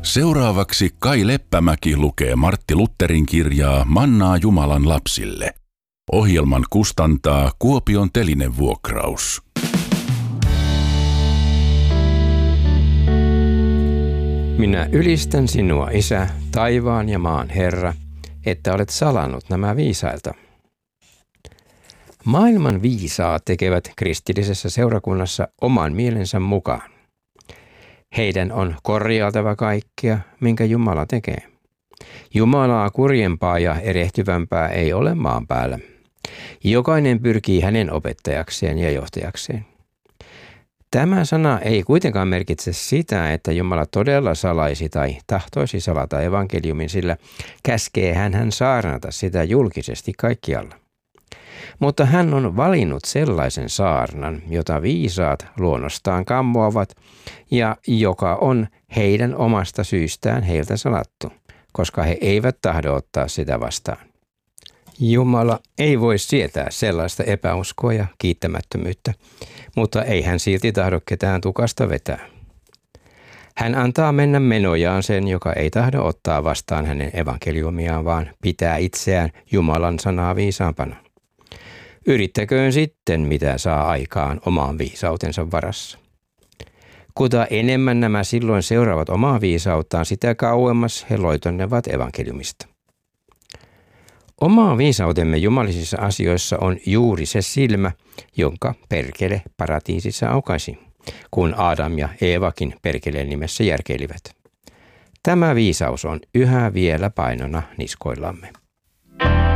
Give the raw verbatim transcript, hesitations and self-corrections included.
Seuraavaksi Kai Leppämäki lukee Martti Lutherin kirjaa Mannaa Jumalan lapsille. Ohjelman kustantaa Kuopion Telinevuokraus. Minä ylistän sinua, Isä, taivaan ja maan Herra, että olet salannut nämä viisailta. Maailman viisaat tekevät kristillisessä seurakunnassa oman mielensä mukaan. Heidän on korjailtava kaikkea, minkä Jumala tekee. Jumalaa kurjempaa ja erehtyvämpää ei ole maan päällä. Jokainen pyrkii hänen opettajakseen ja johtajakseen. Tämä sana ei kuitenkaan merkitse sitä, että Jumala todella salaisi tai tahtoisi salata evankeliumin, sillä käskee hän saarnata sitä julkisesti kaikkialla. Mutta hän on valinnut sellaisen saarnan, jota viisaat luonnostaan kammoavat ja joka on heidän omasta syystään heiltä salattu, koska he eivät tahdo ottaa sitä vastaan. Jumala ei voi sietää sellaista epäuskoa ja kiittämättömyyttä, mutta ei hän silti tahdo ketään tukasta vetää. Hän antaa mennä menojaan sen, joka ei tahdo ottaa vastaan hänen evankeliumiaan, vaan pitää itseään Jumalan sanaa viisaampana. Yrittäköön sitten, mitä saa aikaan omaan viisautensa varassa. Kuta enemmän nämä silloin seuraavat omaa viisauttaan, sitä kauemmas he loitonnevat evankeliumista. Oma viisautemme jumalisissa asioissa on juuri se silmä, jonka perkele paratiisissa aukaisi, kun Adam ja Eevakin perkeleen nimessä järkeilivät. Tämä viisaus on yhä vielä painona niskoillamme.